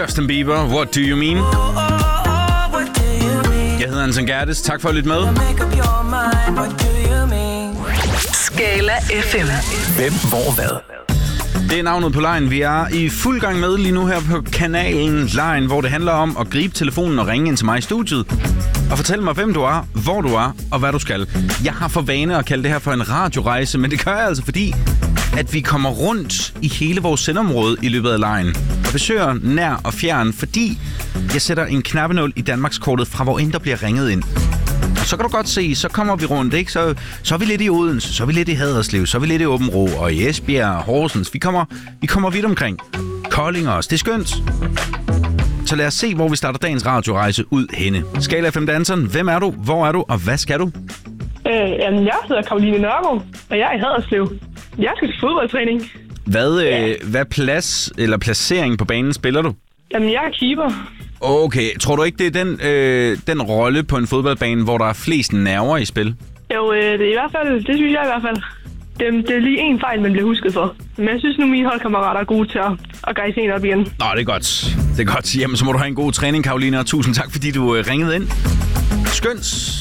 Justin Bieber, What Do You Mean? Jeg hedder Anton Gerdes. Tak for at lytte med. Skala FM. Hvem, hvor, hvad? Det er navnet på Line. Vi er i fuld gang med lige nu her på kanalen Line, hvor det handler om at gribe telefonen og ringe ind til mig i studiet. Og fortæl mig, hvem du er, hvor du er og hvad du skal. Jeg har for vane at kalde det her for en radiorejse, men det gør jeg altså fordi, at vi kommer rundt i hele vores sendområde i løbet af Line. Og besøger nær og fjern, fordi jeg sætter en knappenål i Danmarkskortet fra hvor end der bliver ringet ind. Og så kan du godt se, så kommer vi rundt, ikke? Så er vi lidt i Odense, så er vi lidt i Haderslev, så er vi lidt i Aabenraa og i Esbjerg og Horsens. Vi kommer vidt omkring. Kolding også, det er skønt. Så lad os se, hvor vi starter dagens radiorejse ud henne. Skala FM Danseren, hvem er du, hvor er du og hvad skal du? Jeg hedder Karoline Nørgaard, og jeg er i Haderslev. Jeg skal til fodboldtræning. Hvad plads eller placering på banen spiller du? Jamen, jeg er keeper. Okay, tror du ikke, det er den rolle på en fodboldbane, hvor der er flest nerver i spil? Jo, det er i hvert fald, det synes jeg i hvert fald. Det er lige en fejl, man bliver husket for. Men jeg synes nu, mine holdkammerater er gode til at gejse en op igen. Nå, det er godt. Det er godt. Jamen, så må du have en god træning, Karoline, og tusind tak, fordi du ringede ind. Skønt.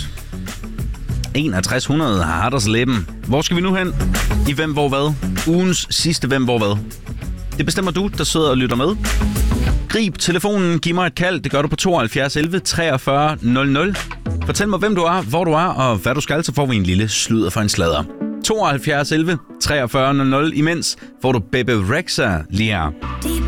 6100 har Haderslev. Hvor skal vi nu hen? I Hvem, hvor, hvad? Ugens sidste Hvem, hvor, hvad? Det bestemmer du, der sidder og lytter med. Grib telefonen, giv mig et kald. Det gør du på 72 11 43 00. Fortæl mig, hvem du er, hvor du er og hvad du skal, så får vi en lille sludder for en sladder. 72 11 43 00. Imens får du Bebe Rexha lige her.